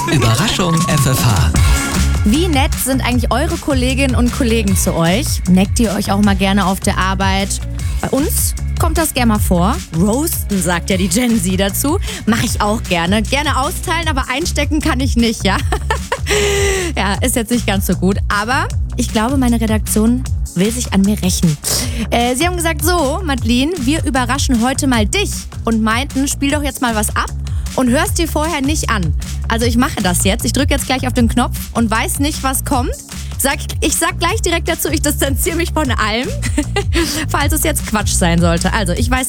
Überraschung FFH. Wie nett sind eigentlich eure Kolleginnen und Kollegen zu euch? Neckt ihr euch auch mal gerne auf der Arbeit? Bei uns kommt das gerne mal vor. Roasten, sagt ja die Gen Z dazu. Mache ich auch gerne. Gerne austeilen, aber einstecken kann ich nicht, ja? Ja, ist jetzt nicht ganz so gut. Aber ich glaube, meine Redaktion will sich an mir rächen. Sie haben gesagt, so, Madeline, wir überraschen heute mal dich. Und meinten, spiel doch jetzt mal was ab und hörst dir vorher nicht an. Also ich mache das jetzt. Ich drücke jetzt gleich auf den Knopf und weiß nicht, was kommt. Ich sag gleich direkt dazu, ich distanziere mich von allem, falls es jetzt Quatsch sein sollte. Also ich weiß